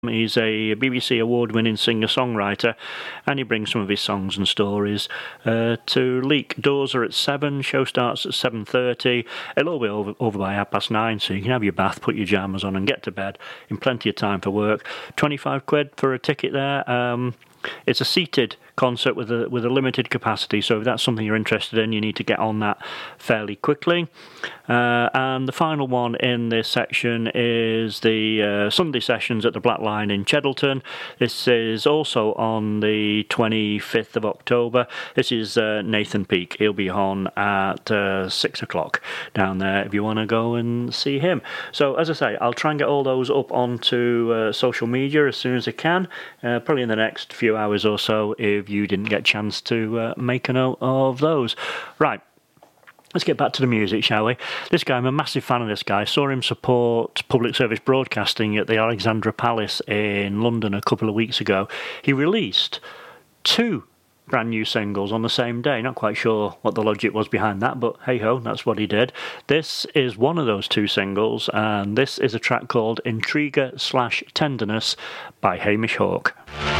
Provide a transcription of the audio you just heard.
He's a BBC award-winning singer-songwriter, and he brings some of his songs and stories to Leek. Doors are at 7, show starts at 7:30. It'll all be over by 9:30, so you can have your bath, put your pyjamas on and get to bed in plenty of time for work. £25 for a ticket there. It's a seated concert with a limited capacity, so if that's something you're interested in, you need to get on that fairly quickly. And the final one in this section is the Sunday sessions at the Black Lion in Cheddleton. This is also on the 25th of October. This is Nathan Peake. He'll be on at 6 o'clock down there if you want to go and see him. So, as I say, I'll try and get all those up onto social media as soon as I can, probably in the next few hours or so if you didn't get a chance to make a note of those. Right. Let's get back to the music, shall we? This guy, I'm a massive fan of this guy. I saw him support public service broadcasting at the Alexandra Palace in London a couple of weeks ago. He released 2 brand new singles on the same day. Not quite sure what the logic was behind that, but hey-ho, that's what he did. This is one of those 2 singles, and this is a track called Intriga/Tenderness by Hamish Hawke.